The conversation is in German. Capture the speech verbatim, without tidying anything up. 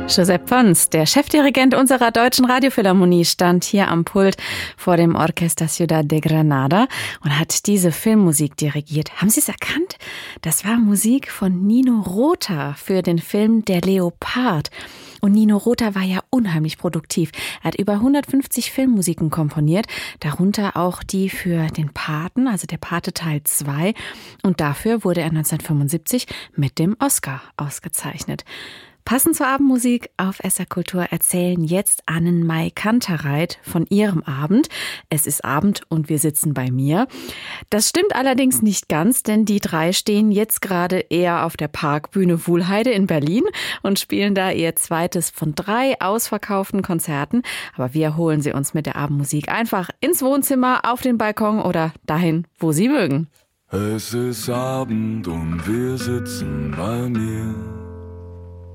Josep Pons, der Chefdirigent unserer Deutschen Radiophilharmonie, stand hier am Pult vor dem Orchester Ciudad de Granada und hat diese Filmmusik dirigiert. Haben Sie es erkannt? Das war Musik von Nino Rota für den Film Der Leopard. Und Nino Rota war ja unheimlich produktiv. Er hat über hundertfünfzig Filmmusiken komponiert, darunter auch die für den Paten, also der Pate Teil zwei. Und dafür wurde er neunzehnhundertfünfundsiebzig mit dem Oscar ausgezeichnet. Passend zur Abendmusik auf S R Kultur erzählen jetzt Annenmai Kantereit von ihrem Abend. Es ist Abend und wir sitzen bei mir. Das stimmt allerdings nicht ganz, denn die drei stehen jetzt gerade eher auf der Parkbühne Wuhlheide in Berlin und spielen da ihr zweites von drei ausverkauften Konzerten. Aber wir holen sie uns mit der Abendmusik einfach ins Wohnzimmer, auf den Balkon oder dahin, wo sie mögen. Es ist Abend und wir sitzen bei mir.